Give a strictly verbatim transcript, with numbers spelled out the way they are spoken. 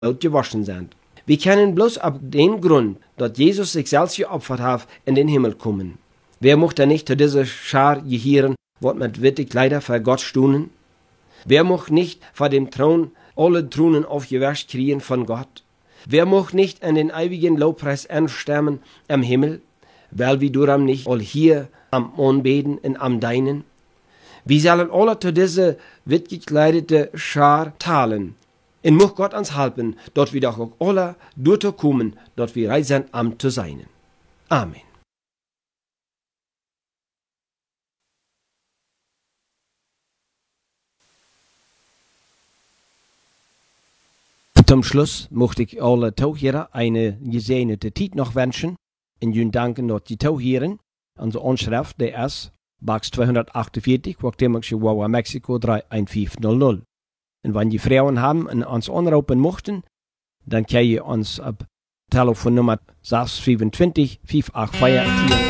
Blut gewaschen sind. Wir können bloß ab dem Grund, dass Jesus sich selbst geopfert hat, in den Himmel kommen. Wer mochte nicht zu dieser Schar gehören, wird mit witte Kleider vor Gott stuhnen? Wer mocht nicht vor dem Thron alle Thronen aufgewäscht kriegen von Gott? Wer mocht nicht in den ewigen Lobpreis anstammen am Himmel? Weil wir darum nicht all hier am Anbeten und am Deinen? Wir sollen alle zu dieser witt gekleidete Schar teilen. Und muss Gott uns helfen, dort wir doch auch alle durchkommen, dort wir reisen am zu sein. Amen. Zum Schluss möchte ich alle Zuhörer eine gesegnete Zeit noch wünschen und Ihnen danken, dass die Zuhörer unsere Anschrift, der ist Box zweihundertachtundvierzig, Guatemala, Chihuahua, Mexiko drei eins fünf null null. Und wenn die Frauen haben und uns anrufen möchten, dann können Sie uns ab Telefonnummer sechs zwei fünf, fünf acht vier vier